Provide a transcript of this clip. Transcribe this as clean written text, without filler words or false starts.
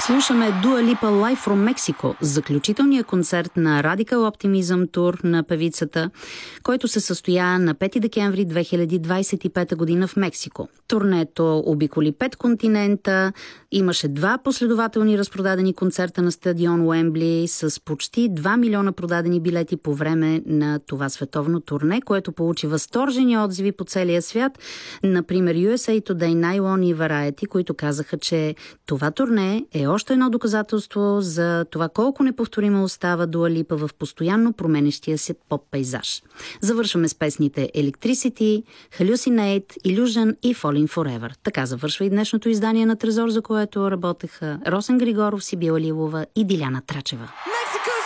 Слушаме Dua Lipa Live from Mexico, заключителния концерт на Radical Optimism Tour на певицата, който се състоя на 5 декември 2025 година в Мексико. Турнето обиколи 5 континента, имаше 2 последователни разпродадени концерта на стадион Уембли с почти 2 милиона продадени билети по време на това световно турне, което получи възторжени отзиви по целия свят. Например, USA Today, Nylon и Variety, които казаха, че това турне е още едно доказателство за това колко неповторимо остава Dua Lipa в постоянно променещия се поп-пейзаж. Завършваме с песните Electricity, Hallucinate, Illusion и Falling Forever. Така завършва и днешното издание на Трезор, за което работеха Росен Григоров, Сибила Лилова и Диляна Трачева.